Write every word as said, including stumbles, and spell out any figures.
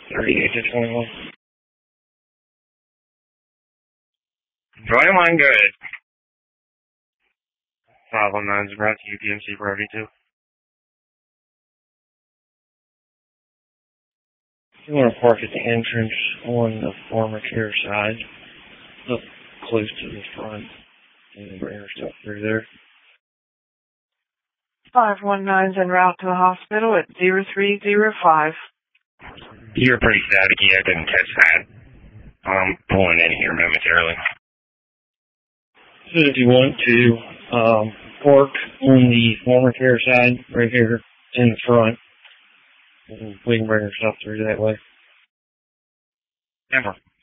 thirty-eight to twenty-one. Join line good. five one nine is brought to U P M C Priority two. You want to park at the entrance on the former care side, up close to the front, and bring your stuff through there. five one nine's en route to the hospital at zero three zero five. You're pretty staticky. I didn't catch that. I'm pulling in here momentarily. So if you want to um, park on the former care side, right here in the front, we can bring our stuff through that way. Never.